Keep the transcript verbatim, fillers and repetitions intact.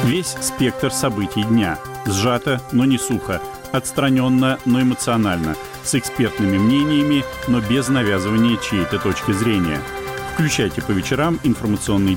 Весь спектр событий дня. Сжато, но не сухо. Отстраненно, но эмоционально. С экспертными мнениями, но без навязывания чьей-то точки зрения. Включайте по вечерам информационный